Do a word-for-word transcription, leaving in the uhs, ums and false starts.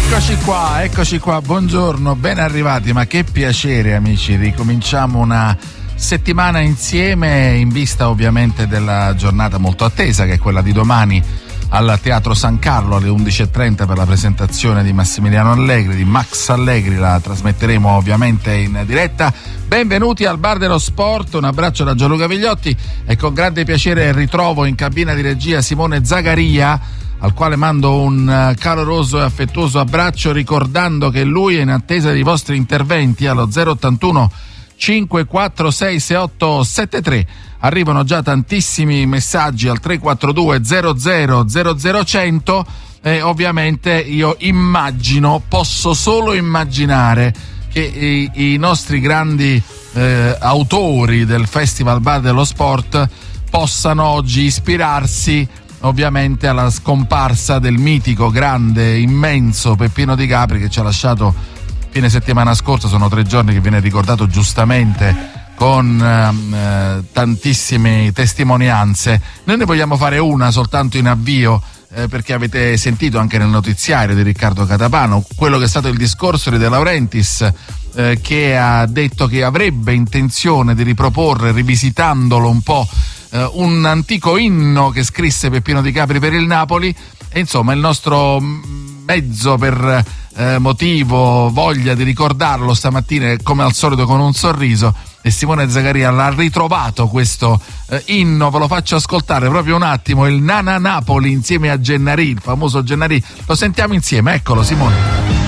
Eccoci qua, eccoci qua, buongiorno, ben arrivati, ma che piacere amici, ricominciamo una settimana insieme in vista ovviamente della giornata molto attesa che è quella di domani al Teatro San Carlo alle undici e trenta per la presentazione di Massimiliano Allegri, di Max Allegri, la trasmetteremo ovviamente in diretta. Benvenuti al Bar dello Sport, un abbraccio da Gianluca Vigliotti e con grande piacere ritrovo in cabina di regia Simone Zagaria, al quale mando un caloroso e affettuoso abbraccio ricordando che lui è in attesa dei vostri interventi allo zero ottantuno cinque quattro sei sei otto sette tre. Arrivano già tantissimi messaggi al tre quattro due zero zero zero zero cento e ovviamente io immagino, posso solo immaginare che i, i nostri grandi eh, autori del Festival Bar dello Sport possano oggi ispirarsi ovviamente alla scomparsa del mitico, grande, immenso Peppino Di Capri che ci ha lasciato fine settimana scorsa. Sono tre giorni che viene ricordato giustamente con eh, tantissime testimonianze. Noi ne vogliamo fare una soltanto in avvio eh, perché avete sentito anche nel notiziario di Riccardo Catapano quello che è stato il discorso di De Laurentiis eh, che ha detto che avrebbe intenzione di riproporre, rivisitandolo un po', eh, un antico inno che scrisse Peppino Di Capri per il Napoli. E insomma il nostro mezzo per eh, motivo, voglia di ricordarlo stamattina è come al solito con un sorriso, e Simone Zagaria l'ha ritrovato questo eh, inno. Ve lo faccio ascoltare proprio un attimo, il Nana Napoli insieme a Gennarì, il famoso Gennarì. Lo sentiamo insieme, eccolo Simone.